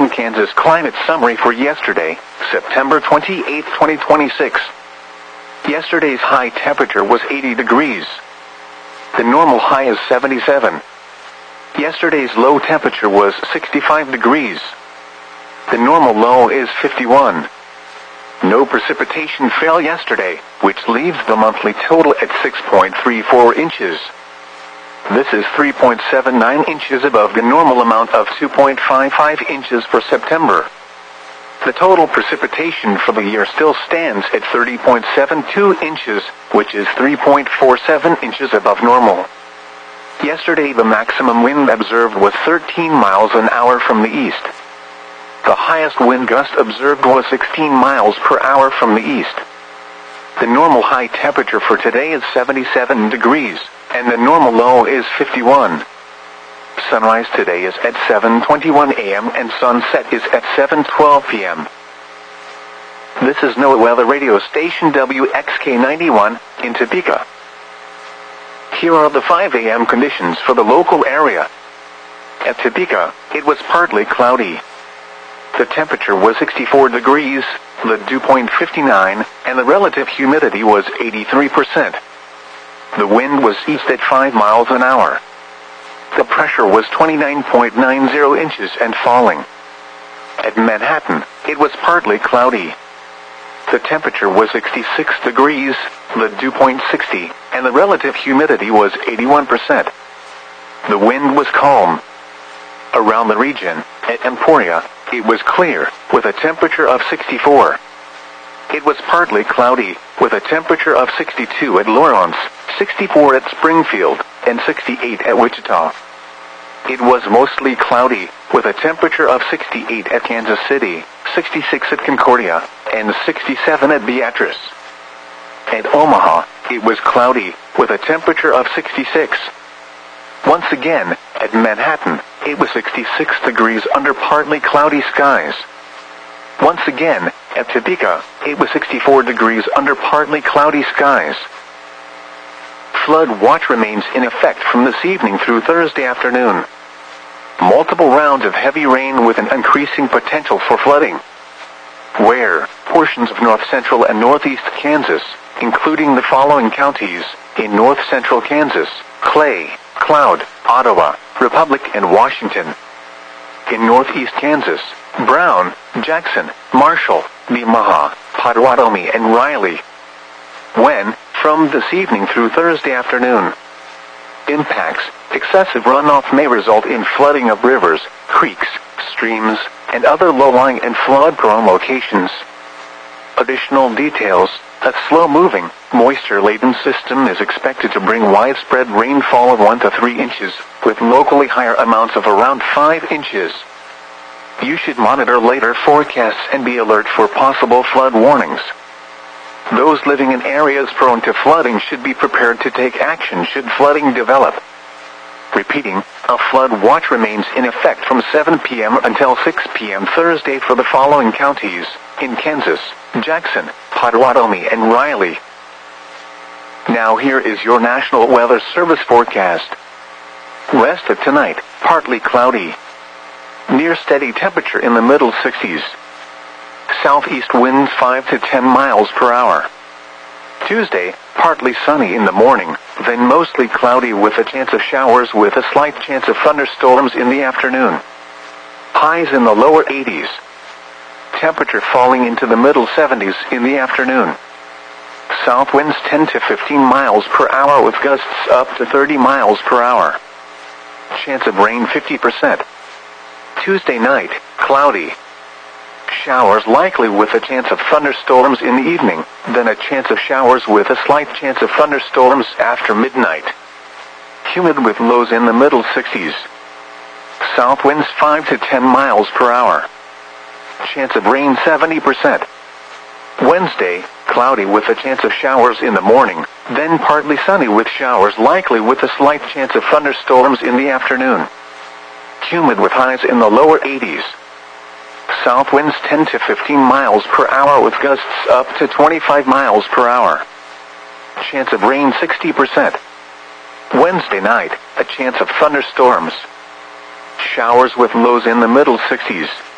Manhattan, Kansas climate summary for yesterday, September 28, 2026. Yesterday's high temperature was 80 degrees. The normal high is 77. Yesterday's low temperature was 65 degrees. The normal low is 51. No precipitation fell yesterday, which leaves the monthly total at 6.34 inches. This is 3.79 inches above the normal amount of 2.55 inches for September. The total precipitation for the year still stands at 30.72 inches, which is 3.47 inches above normal. Yesterday the maximum wind observed was 13 miles an hour from the east. The highest wind gust observed was 16 miles per hour from the east. The normal high temperature for today is 77 degrees, and the normal low is 51. Sunrise today is at 7:21 a.m. and sunset is at 7:12 p.m. This is NOAA Weather Radio Station WXK91 in Topeka. Here are the 5 a.m. conditions for the local area. At Topeka, it was partly cloudy. The temperature was 64 degrees, the dew point 59, and the relative humidity was 83%. The wind was east at 5 miles an hour. The pressure was 29.90 inches and falling. At Manhattan, it was partly cloudy. The temperature was 66 degrees, the dew point 60, and the relative humidity was 81%. The wind was calm. Around the region, at Emporia, it was clear, with a temperature of 64. It was partly cloudy, with a temperature of 62 at Lawrence, 64 at Springfield, and 68 at Wichita. It was mostly cloudy, with a temperature of 68 at Kansas City, 66 at Concordia, and 67 at Beatrice. At Omaha, it was cloudy, with a temperature of 66. Once again, at Manhattan, it was 66 degrees under partly cloudy skies. Once again, at Topeka, it was 64 degrees under partly cloudy skies. Flood watch remains in effect from this evening through Thursday afternoon. Multiple rounds of heavy rain with an increasing potential for flooding. Where portions of north-central and northeast Kansas, including the following counties, in north-central Kansas, Clay, Cloud, Ottawa, Republic, and Washington. In northeast Kansas, Brown, Jackson, Marshall, Nemaha, Potawatomi, and Riley. When, from this evening through Thursday afternoon. Impacts: excessive runoff may result in flooding of rivers, creeks, streams, and other low-lying and flood-prone locations. Additional details: a slow-moving, moisture-laden system is expected to bring widespread rainfall of 1 to 3 inches, with locally higher amounts of around 5 inches. You should monitor later forecasts and be alert for possible flood warnings. Those living in areas prone to flooding should be prepared to take action should flooding develop. Repeating, a flood watch remains in effect from 7 p.m. until 6 p.m. Thursday for the following counties, in Kansas, Jackson, Potawatomi, and Riley. Now here is your National Weather Service forecast. West of tonight, partly cloudy. Near steady temperature in the middle 60s. Southeast winds 5 to 10 miles per hour. Tuesday, partly sunny in the morning, then mostly cloudy with a chance of showers with a slight chance of thunderstorms in the afternoon. Highs in the lower 80s. Temperature falling into the middle 70s in the afternoon. South winds 10 to 15 miles per hour with gusts up to 30 miles per hour. Chance of rain 50%. Tuesday night, cloudy. Showers likely with a chance of thunderstorms in the evening, then a chance of showers with a slight chance of thunderstorms after midnight. Humid with lows in the middle 60s. South winds 5 to 10 miles per hour. Chance of rain 70%. Wednesday, cloudy with a chance of showers in the morning, then partly sunny with showers likely with a slight chance of thunderstorms in the afternoon. Humid with highs in the lower 80s. South winds 10 to 15 miles per hour with gusts up to 25 miles per hour. Chance of rain 60%. Wednesday night, a chance of thunderstorms. Showers with lows in the middle 60s.